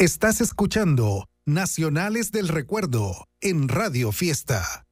Estás escuchando Nacionales del Recuerdo en Radio Fiesta.